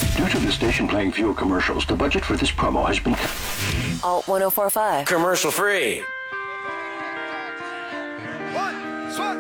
Due to the station playing fewer commercials, the budget for this promo has been... Alt 1045. Commercial free.